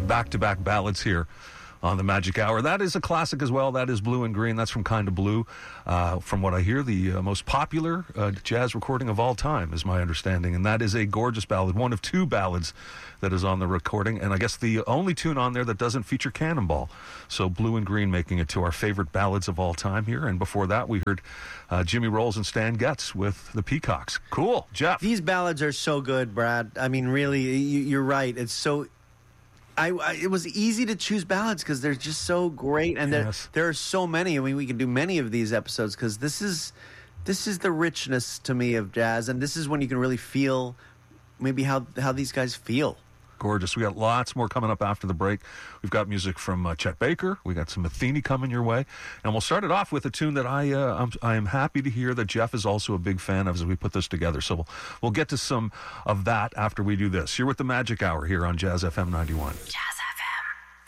back-to-back ballads here on the Magic Hour. That is a classic as well. That is Blue and Green. That's from Kind of Blue. From what I hear, the most popular jazz recording of all time, is my understanding. And that is a gorgeous ballad, one of two ballads that is on the recording. And I guess the only tune on there that doesn't feature Cannonball. So Blue and Green making it to our favorite ballads of all time here. And before that, we heard Jimmy Rolls and Stan Getz with the Peacocks. Cool. Jeff. These ballads are so good, Brad. I mean, really, you're right. It's so... it was easy to choose ballads because they're just so great, and there are so many. I mean, we can do many of these episodes because this is the richness to me of jazz, and this is when you can really feel maybe how these guys feel. Gorgeous. We got lots more coming up after the break. We've got music from Chet Baker. We got some Matheny coming your way, and we'll start it off with a tune that I am happy to hear that Jeff is also a big fan of as we put this together. So we'll get to some of that after we do this. You're with the Magic Hour here on Jazz FM 91. Jazz FM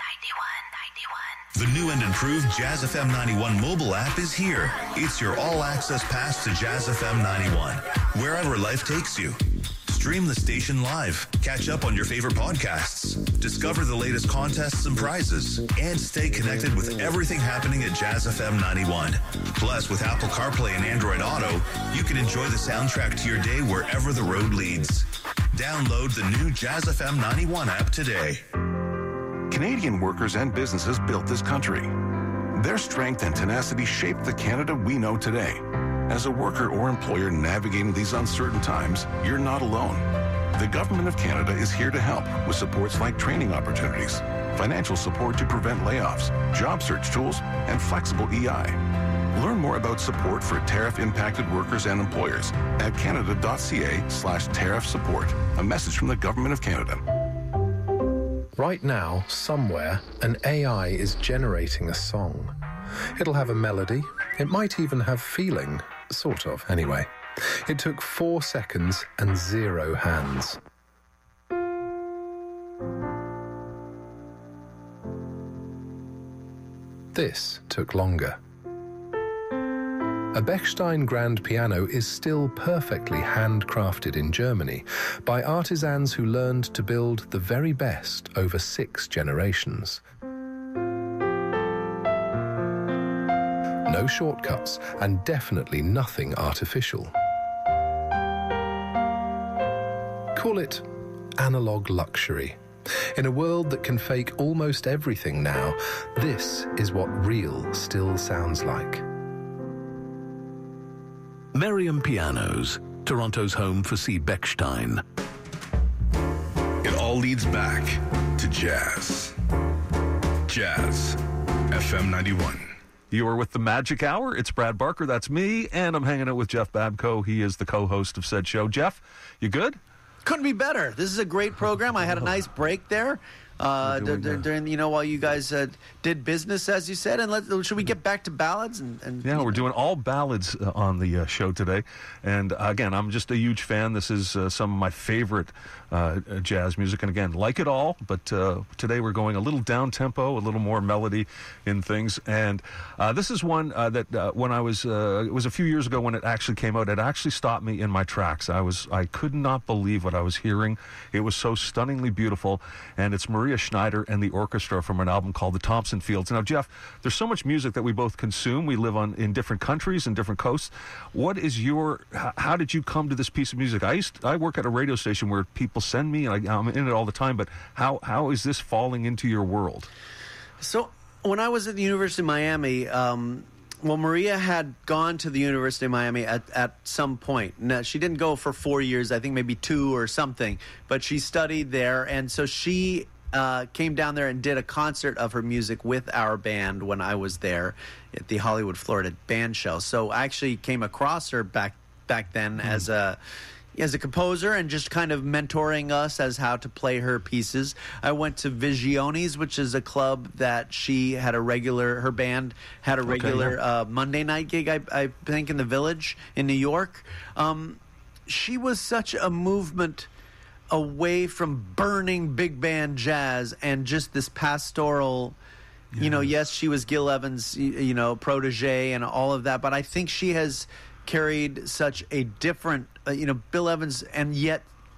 91. The new and improved Jazz FM 91 mobile app is here. It's your all-access pass to Jazz FM 91, wherever life takes you. Stream the station live, catch up on your favorite podcasts, discover the latest contests and prizes, and stay connected with everything happening at Jazz FM 91. Plus, with Apple CarPlay and Android Auto, you can enjoy the soundtrack to your day wherever the road leads. Download the new Jazz FM 91 app today. Canadian workers and businesses built this country. Their strength and tenacity shaped the Canada we know today. As a worker or employer navigating these uncertain times, you're not alone. The Government of Canada is here to help with supports like training opportunities, financial support to prevent layoffs, job search tools, and flexible EI. Learn more about support for tariff-impacted workers and employers at canada.ca/tariff support. A message from the Government of Canada. Right now, somewhere, an AI is generating a song. It'll have a melody. It might even have feeling. Sort of, anyway. It took 4 seconds and 0 hands. This took longer. A Bechstein grand piano is still perfectly handcrafted in Germany by artisans who learned to build the very best over 6 generations. No shortcuts, and definitely nothing artificial. Call it analog luxury. In a world that can fake almost everything now, this is what real still sounds like. Merriam Pianos, Toronto's home for C. Bechstein. It all leads back to jazz. Jazz FM 91. You are with the Magic Hour. It's Brad Barker. That's me. And I'm hanging out with Jeff Babko. He is the co-host of said show. Jeff, you good? Couldn't be better. This is a great program. I had a nice break there during, while you guys did business, as you said. And should we get back to ballads? Yeah, we're doing all ballads on the show today. And again, I'm just a huge fan. This is some of my favorite jazz music. And again, like it all. But today we're going a little down-tempo, a little more melody in things. And this is one that when I was, it was a few years ago when it actually came out, it actually stopped me in my tracks. I could not believe what I was hearing. It was so stunningly beautiful. And it's Maria Schneider and the orchestra from an album called The Thompson Fields. Now, Jeff, there's so much music that we both consume. We live in different countries and different coasts. What is how did you come to this piece of music? I work at a radio station where people send me, and I'm in it all the time, but how is this falling into your world? So when I was at the University of Miami, Maria had gone to the University of Miami at some point. Now, she didn't go for 4 years, I think maybe 2 or something, but she studied there, and so she came down there and did a concert of her music with our band when I was there at the Hollywood, Florida band show. So I actually came across her back then as a composer and just kind of mentoring us as how to play her pieces. I went to Visiones, which is a club that her band had a regular Monday night gig, I think, in the Village in New York. She was such a movement away from burning big band jazz and just this pastoral, yes, she was Gil Evans, protege and all of that, but I think she has carried such a different, Bill Evans, and yet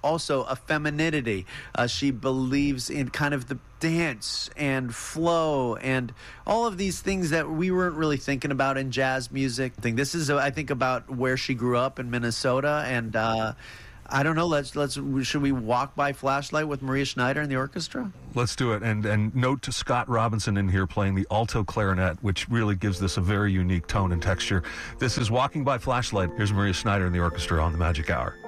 also a femininity. She believes in kind of the dance and flow and all of these things that we weren't really thinking about in jazz music. This is, I think, about where she grew up in Minnesota, and I don't know. Should we walk by Flashlight with Maria Schneider and the orchestra? Let's do it. And note to Scott Robinson in here playing the alto clarinet, which really gives this a very unique tone and texture. This is Walking by Flashlight. Here's Maria Schneider and the orchestra on the Magic Hour.